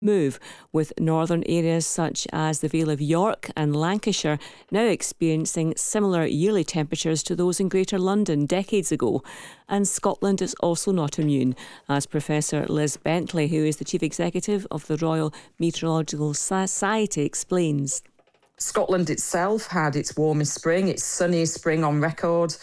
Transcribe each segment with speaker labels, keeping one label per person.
Speaker 1: move, with northern areas such as the Vale of York and Lancashire now experiencing similar yearly temperatures to those in Greater London decades ago. And Scotland is also not immune, as Professor Liz Bentley, who is the Chief Executive of the Royal Meteorological Society, explains.
Speaker 2: Scotland itself had its warmest spring, its sunniest spring on record.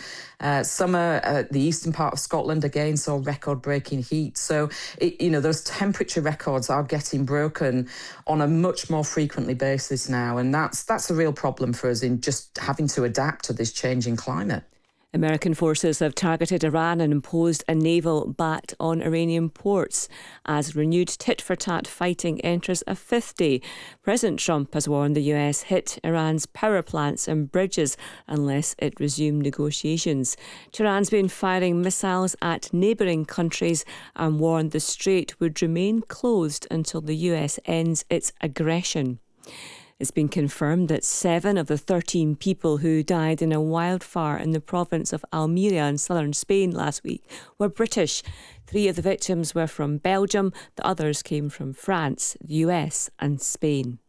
Speaker 2: Summer, the eastern part of Scotland again saw record-breaking heat. So, those temperature records are getting broken on a much more frequently basis now. And that's a real problem for us in just having to adapt to this changing climate.
Speaker 1: American forces have targeted Iran and imposed a naval bat on Iranian ports as renewed tit-for-tat fighting enters a fifth day. President Trump has warned the US hit Iran's power plants and bridges unless it resumed negotiations. Tehran's been firing missiles at neighbouring countries and warned the strait would remain closed until the US ends its aggression. It's been confirmed that 7 of the 13 people who died in a wildfire in the province of Almeria in southern Spain last week were British. 3 of the victims were from Belgium, the others came from France, the US and Spain.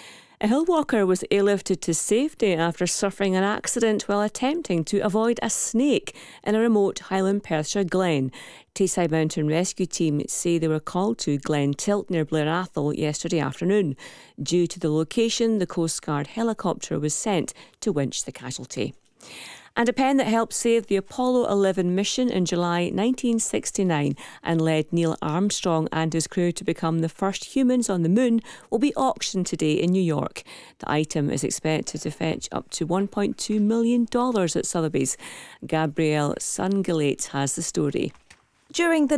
Speaker 1: A hill walker was airlifted to safety after suffering an accident while attempting to avoid a snake in a remote Highland Perthshire glen. Tayside Mountain Rescue Team say they were called to Glen Tilt near Blair Athol yesterday afternoon. Due to the location, the Coast Guard helicopter was sent to winch the casualty. And a pen that helped save the Apollo 11 mission in July 1969 and led Neil Armstrong and his crew to become the first humans on the moon will be auctioned today in New York. The item is expected to fetch up to $1.2 million at Sotheby's. Gabrielle Sungulate has the story.
Speaker 3: During the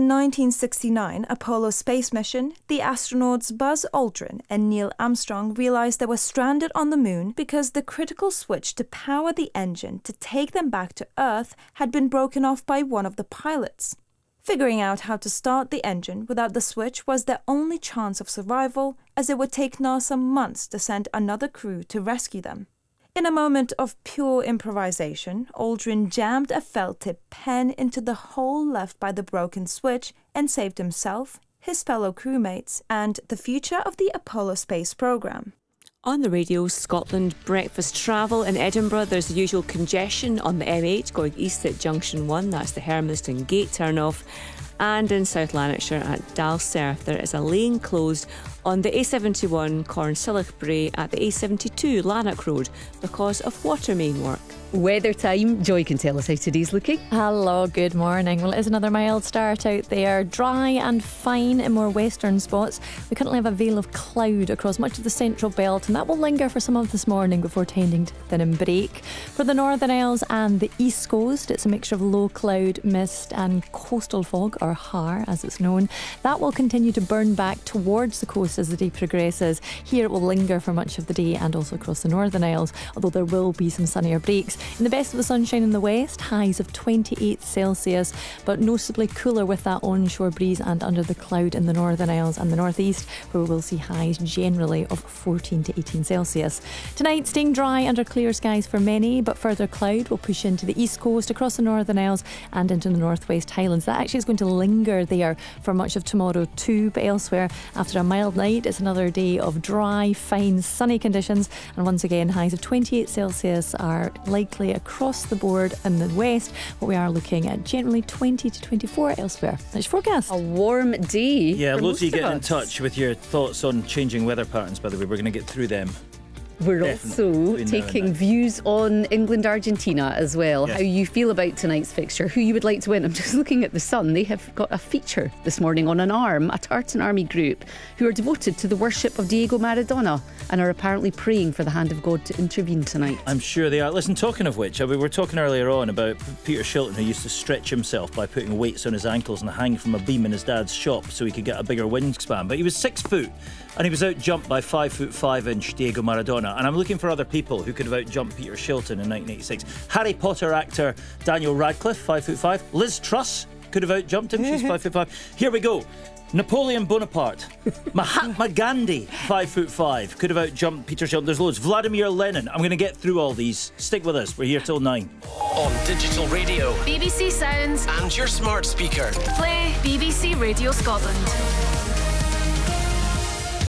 Speaker 3: 1969 Apollo space mission, the astronauts Buzz Aldrin and Neil Armstrong realised they were stranded on the moon because the critical switch to power the engine to take them back to Earth had been broken off by one of the pilots. Figuring out how to start the engine without the switch was their only chance of survival, as it would take NASA months to send another crew to rescue them. In a moment of pure improvisation, Aldrin jammed a felt-tip pen into the hole left by the broken switch and saved himself, his fellow crewmates, and the future of the Apollo space program.
Speaker 1: On the radio, Scotland breakfast travel. In Edinburgh, there's the usual congestion on the M8 going east at Junction 1, that's the Hermiston Gate turn-off. And in South Lanarkshire at Dalserth, there is a lane closed on the A71 Cornsilloch Brae at the A72 Lanark Road because of water main work.
Speaker 4: Weather time, Joy can tell us how today's looking.
Speaker 5: Hello, good morning. Well, it is another mild start out there. Dry and fine in more western spots. We currently have a veil of cloud across much of the central belt, and that will linger for some of this morning before tending to thin and break. For the Northern Isles and the East Coast, it's a mixture of low cloud, mist and coastal fog, or HAR as it's known. That will continue to burn back towards the coast as the day progresses. Here it will linger for much of the day and also across the Northern Isles, although there will be some sunnier breaks. In the best of the sunshine in the west, highs of 28 Celsius, but noticeably cooler with that onshore breeze and under the cloud in the Northern Isles and the northeast, where we will see highs generally of 14 to 18 Celsius. Tonight, staying dry under clear skies for many, but further cloud will push into the east coast, across the Northern Isles and into the northwest Highlands. That actually is going to linger there for much of tomorrow too, but elsewhere, after a mild night, it's another day of dry, fine, sunny conditions, and once again, highs of 28 Celsius are likely across the board in the west, but we are looking at generally 20 to 24 elsewhere. That's your forecast.
Speaker 4: A warm day.
Speaker 6: Yeah,
Speaker 4: for
Speaker 6: loads of you
Speaker 4: most
Speaker 6: getting in
Speaker 4: us.
Speaker 6: touch with your thoughts on changing weather patterns, by the way. We're going to get through them.
Speaker 4: We're
Speaker 6: Definitely.
Speaker 4: also
Speaker 6: Between now and
Speaker 4: taking
Speaker 6: then.
Speaker 4: views on England-Argentina as well,
Speaker 6: Yes.
Speaker 4: how you feel about tonight's fixture, who you would like to win. I'm just looking at the Sun. They have got a feature this morning on an arm, a Tartan Army group, who are devoted to the worship of Diego Maradona and are apparently praying for the hand of God to intervene tonight.
Speaker 6: I'm sure they are. Listen, talking of which, we were talking earlier on about Peter Shilton, who used to stretch himself by putting weights on his ankles and hang from a beam in his dad's shop so he could get a bigger wingspan. But he was 6 foot and he was out-jumped by 5'5" Diego Maradona. And I'm looking for other people who could have out-jumped Peter Shilton in 1986. Harry Potter actor Daniel Radcliffe, 5'5". Liz Truss could have out-jumped him. She's 5'5". Here we go. Napoleon Bonaparte. Mahatma Gandhi, 5'5", could have out-jumped Peter Shilton. There's loads. Vladimir Lenin. I'm going to get through all these. Stick with us. We're here till 9.
Speaker 7: On digital radio,
Speaker 8: BBC Sounds,
Speaker 7: and your smart speaker.
Speaker 8: play BBC Radio Scotland.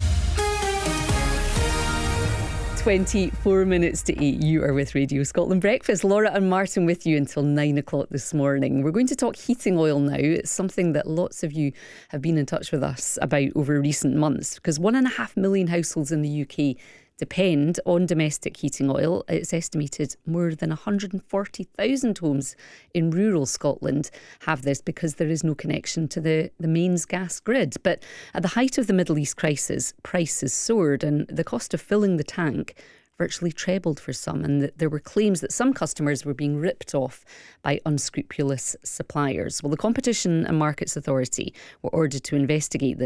Speaker 4: 24 minutes to 8. You are with Radio Scotland Breakfast. Laura and Martin with you until 9 o'clock this morning. We're going to talk heating oil now. It's something that lots of you have been in touch with us about over recent months, because 1.5 million households in the UK depend on domestic heating oil. It's estimated more than 140,000 homes in rural Scotland have this because there is no connection to the mains gas grid. But at the height of the Middle East crisis, prices soared and the cost of filling the tank virtually trebled for some, and there were claims that some customers were being ripped off by unscrupulous suppliers. Well, the Competition and Markets Authority were ordered to investigate this.